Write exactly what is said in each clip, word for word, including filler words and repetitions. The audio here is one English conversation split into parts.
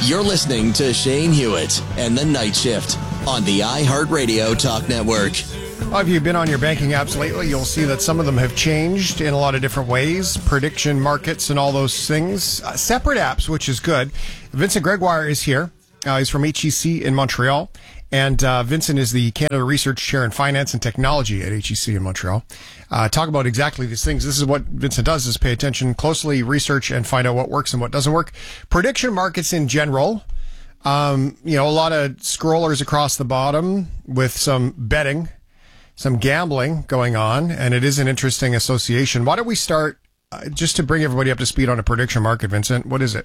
You're listening to Shane Hewitt and the Night Shift on the iHeartRadio Talk Network. Well, if you've been on your banking apps lately, you'll see that some of them have changed in a lot of different ways. Prediction markets and all those things. Uh, separate apps, which is good. Vincent Gregoire is here. Uh, he's from H E C in Montreal. And uh, Vincent is the Canada Research Chair in Finance and Technology at H E C in Montreal. Uh, talk about exactly these things. This is what Vincent does, is pay attention closely, research, and find out what works and what doesn't work. Prediction markets in general. Um, you know, a lot of scrollers across the bottom with some betting, some gambling going on, and it is an interesting association. Why don't we start, uh, just to bring everybody up to speed on a prediction market, Vincent, what is it?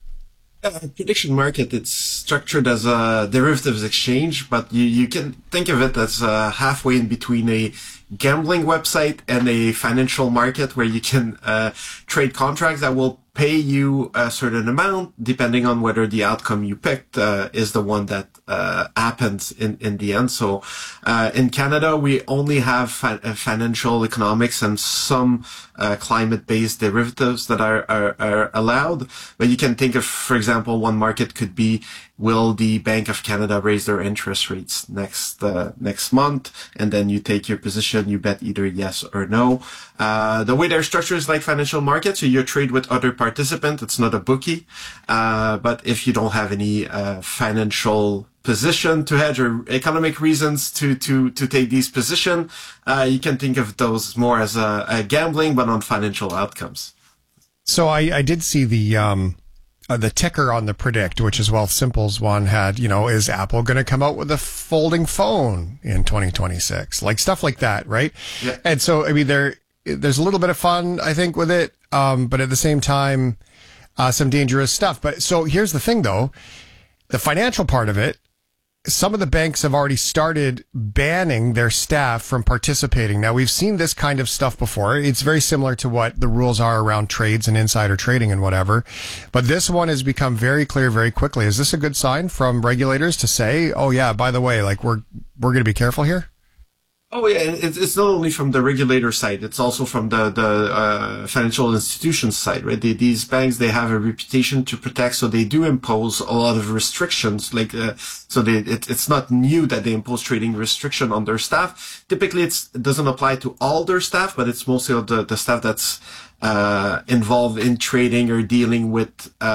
A prediction market, it's structured as a derivatives exchange, but you, you can think of it as uh, halfway in between a gambling website and a financial market where you can uh, trade contracts that will pay you a certain amount depending on whether the outcome you picked uh, is the one that uh, happens in, in the end. So uh, in Canada, we only have fi- financial economics and some uh, climate-based derivatives that are, are, are allowed. But you can think of, for example, one market could be, will the Bank of Canada raise their interest rates next uh, next month? And then you take your position, you bet either yes or no. Uh, the way they're structured is like financial markets, so you trade with other participants. It's not a bookie. Uh, but if you don't have any uh, financial position to hedge or economic reasons to to to take these position, uh, you can think of those more as a, a gambling, but on financial outcomes. So I, I did see the... Um Uh, the ticker on the Predict, which is Wealthsimple's one, had, you know, is Apple going to come out with a folding phone in twenty twenty-six? Like stuff like that, right? Yeah. And so, I mean, there, there's a little bit of fun, I think, with it. Um, but at the same time, uh, some dangerous stuff. But so here's the thing though, the financial part of it, some of the banks have already started banning their staff from participating. Now, we've seen this kind of stuff before. It's very similar to what the rules are around trades and insider trading and whatever. But this one has become very clear very quickly. Is this a good sign from regulators to say, oh, yeah, by the way, like we're we're going to be careful here? Oh yeah, it's it's not only from the regulator side; it's also from the the uh, financial institutions side, right? They, these banks, they have a reputation to protect, so they do impose a lot of restrictions. Like, uh, so they it, it's not new that they impose trading restriction on their staff. Typically, it's, it doesn't apply to all their staff, but it's mostly the the staff that's uh involved in trading or dealing with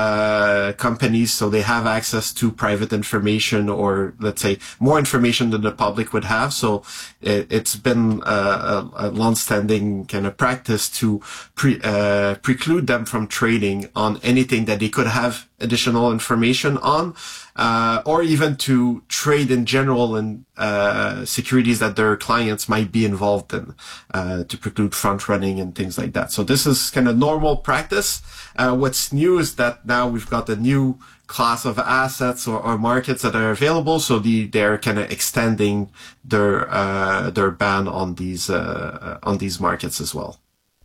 uh companies, so they have access to private information, or let's say more information than the public would have. So it, it's been uh, a, a long-standing kind of practice to pre, uh, preclude them from trading on anything that they could have additional information on, uh, or even to trade in general in uh, securities that their clients might be involved in, uh, to preclude front running and things like that. So this is kind of normal practice. Uh, what's new is that now we've got a new class of assets or, or markets that are available. So the, they're kind of extending their, uh, their ban on these, uh, on these markets as well.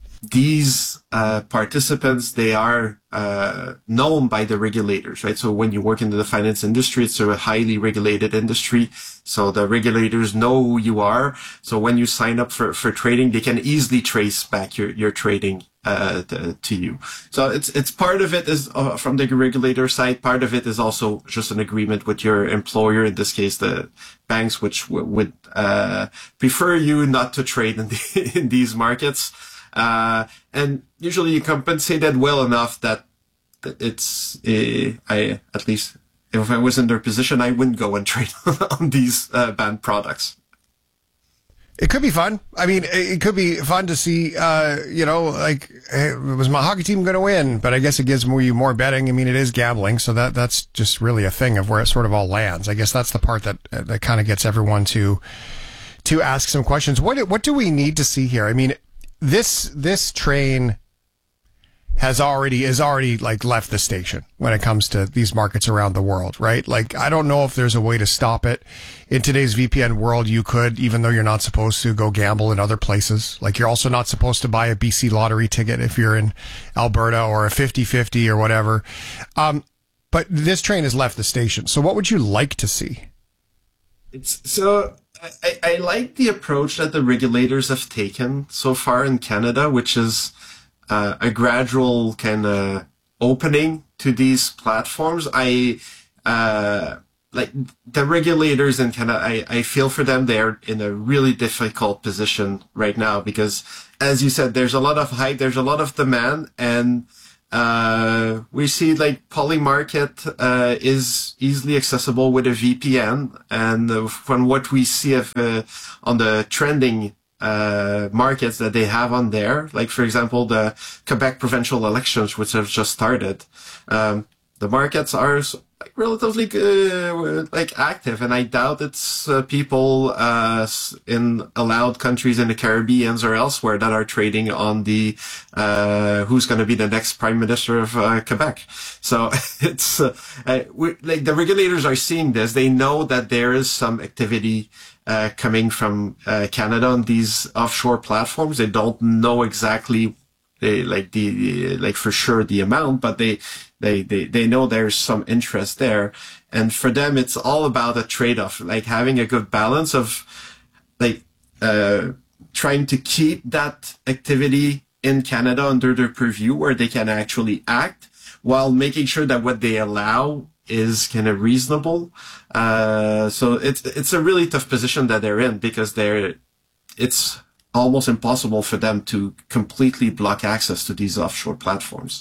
These uh, participants, they are uh, known by the regulators, right? So when you work in the finance industry, it's a highly regulated industry. So the regulators know who you are. So when you sign up for, for trading, they can easily trace back your, your trading uh, to, to you. So it's it's part of it is uh, from the regulator side. Part of it is also just an agreement with your employer, in this case, the banks, which w- would uh, prefer you not to trade in, the, in these markets. Uh, and usually you compensate that well enough that it's, uh, I, at least if I was in their position, I wouldn't go and trade on these, uh, banned products. It could be fun. I mean, it could be fun to see, uh, you know, like, hey, was my hockey team going to win? But I guess it gives more, you more betting. I mean, it is gambling. So that, that's just really a thing of where it sort of all lands. I guess that's the part that, that kind of gets everyone to, to ask some questions. What, what do we need to see here? I mean, This this train has already is already like left the station when it comes to these markets around the world, right? Like, I don't know if there's a way to stop it. In today's V P N world, you could, even though you're not supposed to, go gamble in other places. Like, you're also not supposed to buy a B C lottery ticket if you're in Alberta, or a fifty-fifty or whatever. Um, but this train has left the station. So what would you like to see? It's so. I, I like the approach that the regulators have taken so far in Canada, which is uh, a gradual kind of opening to these platforms. I, uh, like the regulators in Canada, I, I feel for them. They're in a really difficult position right now because, as you said, there's a lot of hype, there's a lot of demand, and uh, we see like Polymarket uh, is easily accessible with a V P N, and uh, from what we see of uh, on the trending uh markets that they have on there, like for example the Quebec provincial elections, which have just started, um the markets are like relatively uh, like active, and I doubt it's uh, people uh in allowed countries in the Caribbean or elsewhere that are trading on the uh who's going to be the next prime minister of uh, Quebec. So it's uh, uh, we, like the regulators are seeing this. They know that there is some activity uh coming from uh, Canada on these offshore platforms. They don't know exactly they like the like for sure the amount, but they They, they, they know there's some interest there. And for them, it's all about a trade-off, like having a good balance of like, uh, trying to keep that activity in Canada under their purview where they can actually act while making sure that what they allow is kind of reasonable. Uh, so it's, it's a really tough position that they're in because they're, it's almost impossible for them to completely block access to these offshore platforms.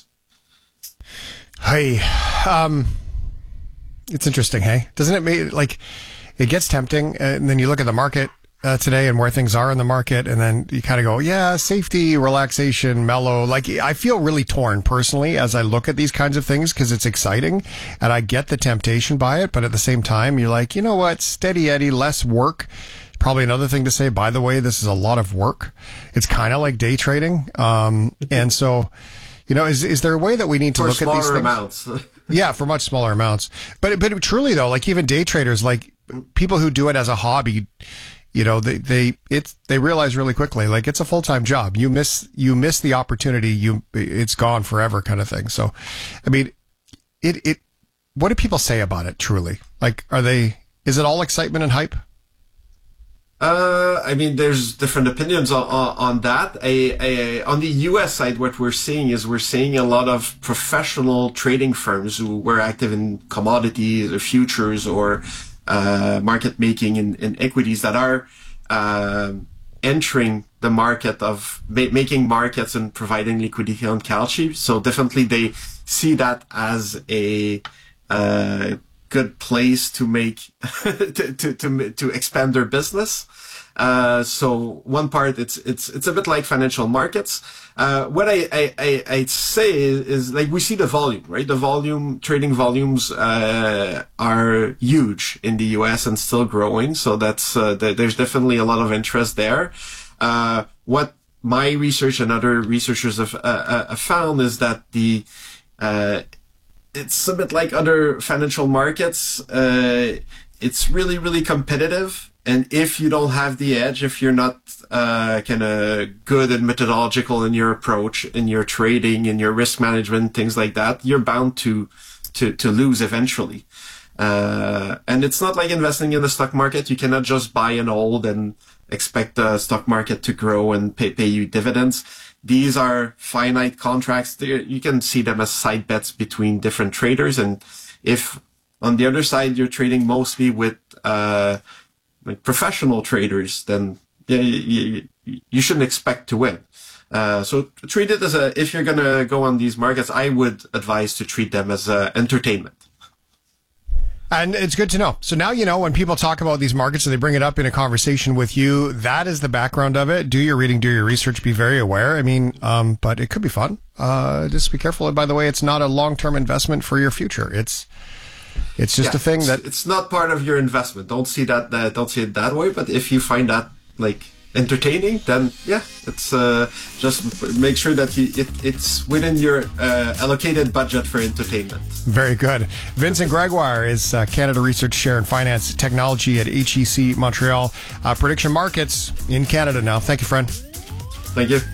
Hey, um, it's interesting, hey? Doesn't it make, like, it gets tempting, and then you look at the market uh, today and where things are in the market, and then you kind of go, yeah, safety, relaxation, mellow. Like, I feel really torn personally as I look at these kinds of things because it's exciting, and I get the temptation by it, but at the same time, you're like, you know what, steady Eddie, less work. Probably another thing to say, by the way, this is a lot of work. It's kind of like day trading. Um, and so... You know, is is there a way that we need to for look at these things? Amounts. Yeah, for much smaller amounts. But but truly though, like even day traders, like people who do it as a hobby, you know, they they it's they realize really quickly, like it's a full time job. You miss you miss the opportunity, you it's gone forever, kind of thing. So, I mean, it it. What do people say about it? Truly, like, are they? Is it all excitement and hype? Uh, I mean, there's different opinions on, on, on that. A, a, on the U S side, what we're seeing is we're seeing a lot of professional trading firms who were active in commodities or futures or uh, market making in, in equities that are uh, entering the market of ma- making markets and providing liquidity on Calci. So definitely they see that as a uh, good place to make to, to to to expand their business. Uh, so one part, it's it's it's a bit like financial markets. Uh, what I I I I'd say is, is like we see the volume, right? The volume trading volumes uh, are huge in the U S and still growing. So that's uh, th- there's definitely a lot of interest there. Uh, what my research and other researchers have, uh, have found is that the uh, it's a bit like other financial markets. Uh, it's really, really competitive. And if you don't have the edge, if you're not uh, kind of good and methodological in your approach, in your trading, in your risk management, things like that, you're bound to to, to lose eventually. Uh, and it's not like investing in the stock market. You cannot just buy and hold and expect the stock market to grow and pay, pay you dividends. These are finite contracts. They're, you can see them as side bets between different traders. And if on the other side, you're trading mostly with uh, like professional traders, then yeah, you, you, you shouldn't expect to win. Uh, so treat it as a, if you're going to go on these markets, I would advise to treat them as a entertainment. And it's good to know. So now you know when people talk about these markets and they bring it up in a conversation with you, that is the background of it. Do your reading, do your research, be very aware. I mean, um, but it could be fun. Uh, just be careful. And by the way, it's not a long-term investment for your future. It's, it's just yeah, a thing it's, that it's not part of your investment. Don't see that, uh, don't see it that way. But if you find that like entertaining, then yeah, it's uh, just make sure that you, it, it's within your uh, allocated budget for entertainment. Very good. Vincent Gregoire is uh, Canada Research Chair in Finance Technology at H E C Montreal. Uh, prediction markets in Canada now. Thank you, friend. Thank you.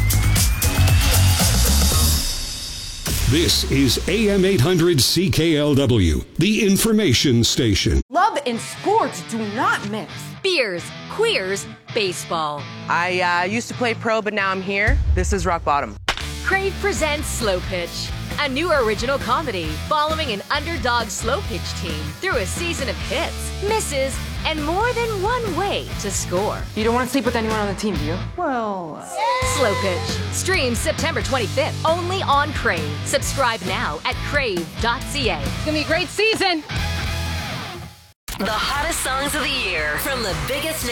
This is A M eight hundred C K L W, the information station. Love and sports do not mix. Beers, queers, baseball. I uh, used to play pro, but now I'm here. This is rock bottom. Crave presents Slow Pitch. a new original comedy following an underdog slow pitch team through a season of hits, misses, and more than one way to score. You don't want to sleep with anyone on the team, do you? Well... Slow Pitch. Streams September twenty-fifth, only on Crave. Subscribe now at crave dot c a. It's gonna be a great season! The hottest songs of the year from the biggest